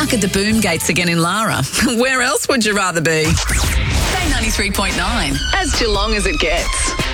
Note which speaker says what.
Speaker 1: stuck at the boom gates again in Lara. Where else would you rather be? Say 93.9, as Geelong as it gets.